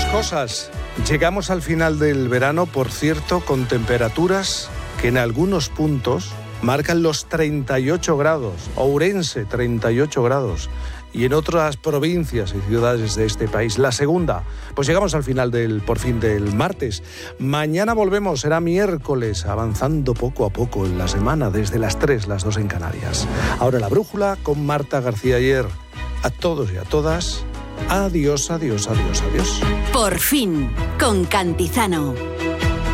cosas. Llegamos al final del verano, por cierto, con temperaturas que en algunos puntos marcan los 38 grados. Ourense, 38 grados. Y en otras provincias y ciudades de este país, la segunda. Pues llegamos al final por fin del martes. Mañana volvemos, será miércoles, avanzando poco a poco en la semana, desde las 3, las 2 en Canarias. Ahora la brújula con Marta García Ayer. A todos y a todas, adiós, adiós, adiós, adiós. Por fin, con Cantizano.